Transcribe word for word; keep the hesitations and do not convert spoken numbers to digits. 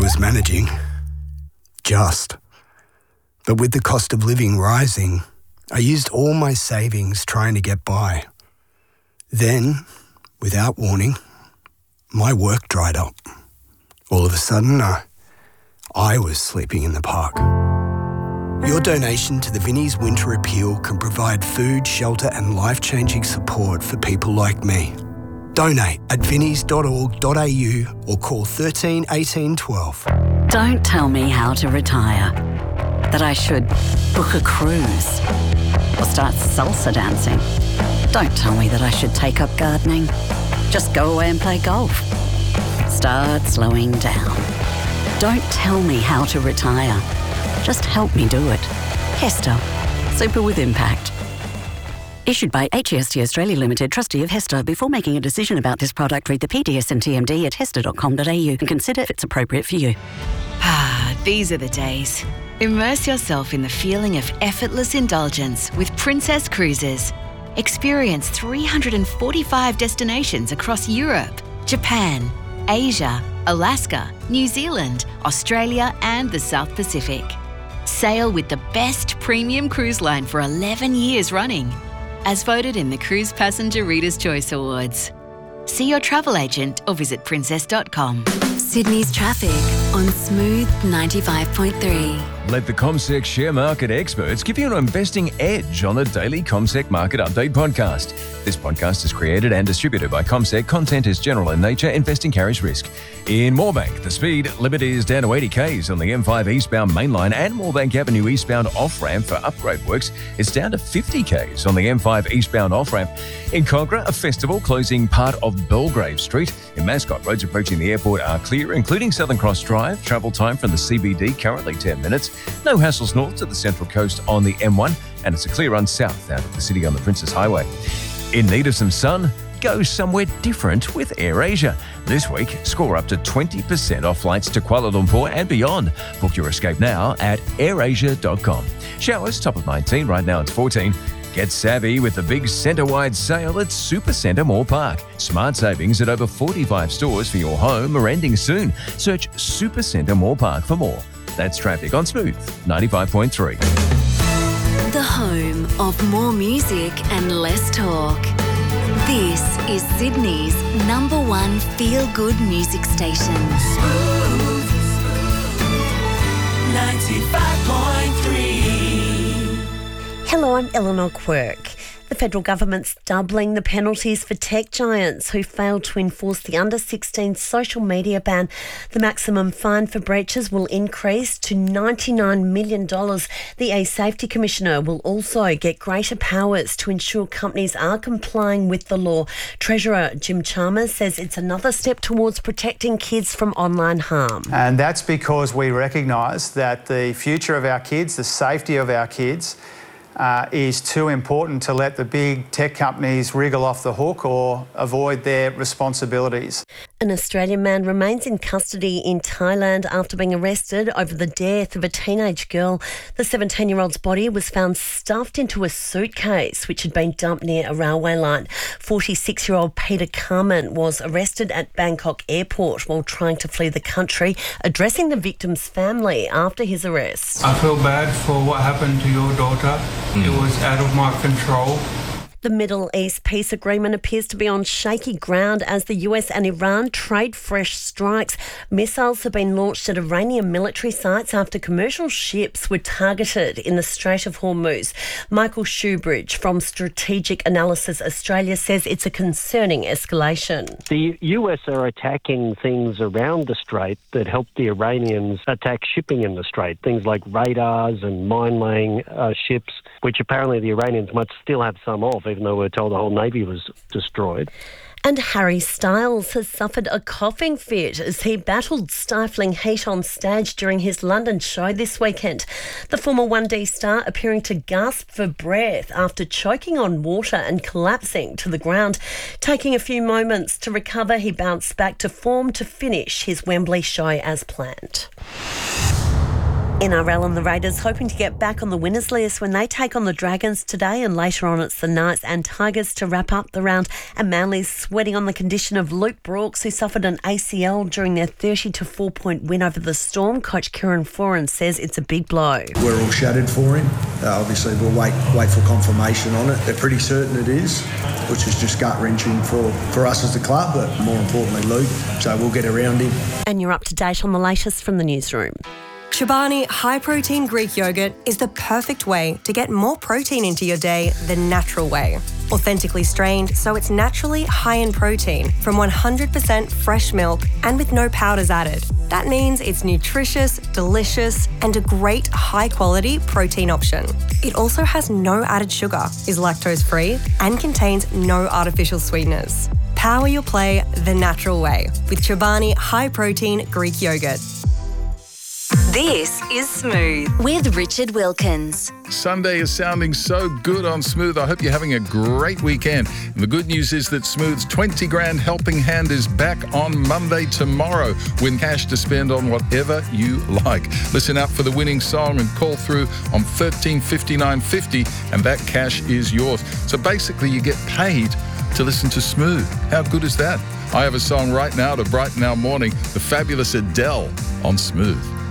was managing. Just. But with the cost of living rising, I used all my savings trying to get by. Then, without warning, my work dried up. All of a sudden, uh, I was sleeping in the park. Your donation to the Vinnie's Winter Appeal can provide food, shelter and life-changing support for people like me. Donate at vinnies dot org dot a u or call thirteen eighteen twelve. Don't tell me how to retire. That I should book a cruise or start salsa dancing. Don't tell me that I should take up gardening. Just go away and play golf. Start slowing down. Don't tell me how to retire. Just help me do it. Hester. Super with impact. Issued by H E S T Australia Limited, trustee of Hester. Before making a decision about this product, read the P D S and T M D at hester dot com dot a u and consider if it's appropriate for you. Ah, these are the days. Immerse yourself in the feeling of effortless indulgence with Princess Cruises. Experience three hundred forty-five destinations across Europe, Japan, Asia, Alaska, New Zealand, Australia and the South Pacific. Sail with the best premium cruise line for eleven years running, as voted in the Cruise Passenger Reader's Choice Awards. See your travel agent or visit princess dot com. Sydney's traffic on Smooth ninety-five point three. Let the CommSec share market experts give you an investing edge on the daily CommSec Market Update podcast. This podcast is created and distributed by CommSec. Content is general in nature. Investing carries risk. In Moorebank, the speed limit is down to eighty kays on the M five eastbound mainline and Moorebank Avenue eastbound off-ramp for upgrade works. It's down to fifty kays on the M five eastbound off-ramp. In Cogra, a festival closing part of Belgrave Street. In Mascot, roads approaching the airport are clear, including Southern Cross Drive. Travel time from the C B D currently ten minutes. No hassles north to the Central Coast on the M one, and it's a clear run south out of the city on the Princess Highway. In need of some sun? Go somewhere different with AirAsia. This week, score up to twenty percent off flights to Kuala Lumpur and beyond. Book your escape now at air asia dot com. Showers, top of nineteen, right now it's fourteen. Get savvy with the big centre-wide sale at Supercentre Moore Park. Smart savings at over forty-five stores for your home are ending soon. Search Supercentre Moore Park for more. That's traffic on Smooth ninety-five point three. The home of more music and less talk. This is Sydney's number one feel-good music station. Smooth ninety-five point three. Hello, I'm Eleanor Quirk. The federal government's doubling the penalties for tech giants who failed to enforce the under sixteen social media ban. The maximum fine for breaches will increase to ninety-nine million dollars. The E-Safety Commissioner will also get greater powers to ensure companies are complying with the law. Treasurer Jim Chalmers says it's another step towards protecting kids from online harm. And that's because we recognise that the future of our kids, the safety of our kids, Uh, is too important to let the big tech companies wriggle off the hook or avoid their responsibilities. An Australian man remains in custody in Thailand after being arrested over the death of a teenage girl. The seventeen-year-old's body was found stuffed into a suitcase which had been dumped near a railway line. forty-six-year-old Peter Carmen was arrested at Bangkok Airport while trying to flee the country, addressing the victim's family after his arrest. I feel bad for what happened to your daughter. Mm. It was out of my control. The Middle East peace agreement appears to be on shaky ground as the U S and Iran trade fresh strikes. Missiles have been launched at Iranian military sites after commercial ships were targeted in the Strait of Hormuz. Michael Shoebridge from Strategic Analysis Australia says it's a concerning escalation. The U S are attacking things around the Strait that help the Iranians attack shipping in the Strait, things like radars and mine-laying uh, ships, which apparently the Iranians might still have some of, even though we're told the whole Navy was destroyed. And Harry Styles has suffered a coughing fit as he battled stifling heat on stage during his London show this weekend. The former one D star appearing to gasp for breath after choking on water and collapsing to the ground. Taking a few moments to recover, he bounced back to form to finish his Wembley show as planned. N R L and the Raiders hoping to get back on the winners list when they take on the Dragons today, and later on it's the Knights and Tigers to wrap up the round. And Manly's sweating on the condition of Luke Brooks, who suffered an A C L during their thirty to four point win over the Storm. Coach Kieran Foran says it's a big blow. We're all shattered for him. Uh, obviously we'll wait wait for confirmation on it. They're pretty certain it is, which is just gut-wrenching for, for us as the club, but more importantly Luke, so we'll get around him. And you're up to date on the latest from the newsroom. Chobani high-protein Greek yogurt is the perfect way to get more protein into your day the natural way. Authentically strained, so it's naturally high in protein from one hundred percent fresh milk and with no powders added. That means it's nutritious, delicious, and a great high-quality protein option. It also has no added sugar, is lactose-free, and contains no artificial sweeteners. Power your play the natural way with Chobani high-protein Greek yogurt. This is Smooth with Richard Wilkins. Sunday is sounding so good on Smooth. I hope you're having a great weekend. And the good news is that Smooth's twenty grand helping hand is back on Monday tomorrow. Win cash to spend on whatever you like. Listen out for the winning song and call through on thirteen fifty-nine fifty and that cash is yours. So basically you get paid to listen to Smooth. How good is that? I have a song right now to brighten our morning. The fabulous Adele on Smooth.